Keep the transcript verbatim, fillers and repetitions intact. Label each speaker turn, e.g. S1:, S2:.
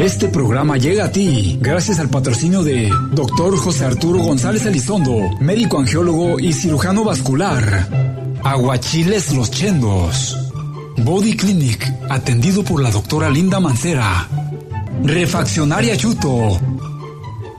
S1: Este programa llega a ti gracias al patrocinio de doctor José Arturo González Elizondo, médico angiólogo y cirujano vascular. Aguachiles Los Chendos. Body Clinic, atendido por la doctora Linda Mancera. Refaccionaria Chuto,